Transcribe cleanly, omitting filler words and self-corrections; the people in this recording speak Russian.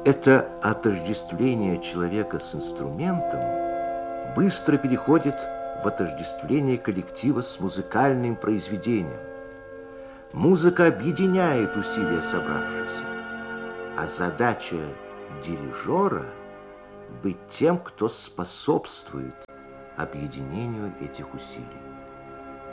Это отождествление человека с инструментом быстро переходит в отождествление коллектива с музыкальным произведением. Музыка объединяет усилия собравшихся, а задача дирижера – быть тем, кто способствует объединению этих усилий.